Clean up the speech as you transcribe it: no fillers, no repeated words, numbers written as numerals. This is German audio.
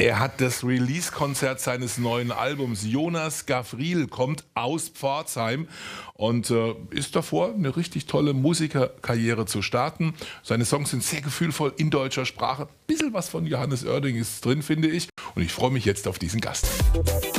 Er hat das Release-Konzert seines neuen Albums. Jonas Gavriel kommt aus Pforzheim und ist davor, eine richtig tolle Musikerkarriere zu starten. Seine Songs sind sehr gefühlvoll in deutscher Sprache. Ein bisschen was von Johannes Oerding ist drin, finde ich. Und ich freue mich jetzt auf diesen Gast.